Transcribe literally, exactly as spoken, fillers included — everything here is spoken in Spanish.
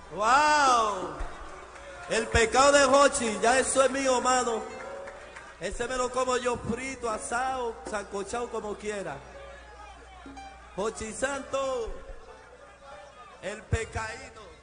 ¡Wow! El pecado de Jochi, ya eso es mío, mano. Ese me lo como yo frito, asado, sancochado, como quiera. Jochi Santo, el pecadito.